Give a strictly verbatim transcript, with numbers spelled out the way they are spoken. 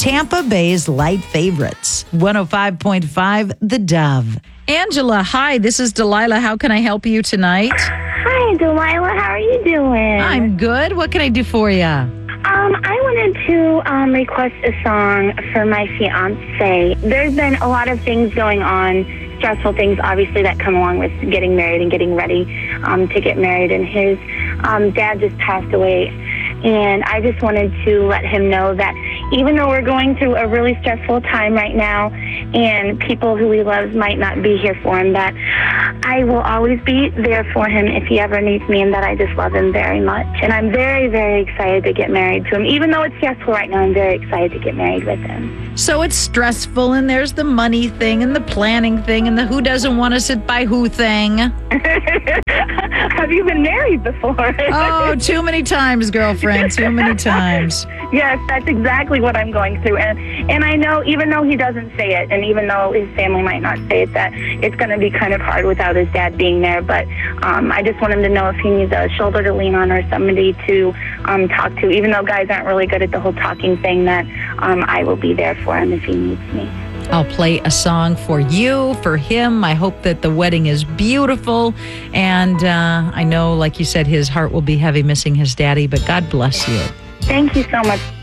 Tampa Bay's light favorites. one oh five point five The Dove. Angela, hi, this is Delilah. How can I help you tonight? Hi, Delilah. How are you doing? I'm good. What can I do for you? Um, I wanted to um, request a song for my fiance. There's been a lot of things going on, stressful things, obviously, that come along with getting married and getting ready um, to get married. And his um, dad just passed away. And I just wanted to let him know that even though we're going through a really stressful time right now and people who he loves might not be here for him, that I will always be there for him if he ever needs me, and that I just love him very much. And I'm very, very excited to get married to him. Even though it's stressful right now, I'm very excited to get married with him. So it's stressful, and there's the money thing and the planning thing and the who doesn't want to sit by who thing. Have you been married before? Oh, too many times, girlfriend, too many times. Yes, that's exactly what I'm going through. And and I know, even though he doesn't say it, and even though his family might not say it, that it's going to be kind of hard without his dad being there. But um, I just want him to know if he needs a shoulder to lean on or somebody to um, talk to, even though guys aren't really good at the whole talking thing, that um, I will be there for him if he needs me. I'll play a song for you, for him. I hope that the wedding is beautiful. And uh, I know, like you said, his heart will be heavy missing his daddy, but God bless you. Thank you so much.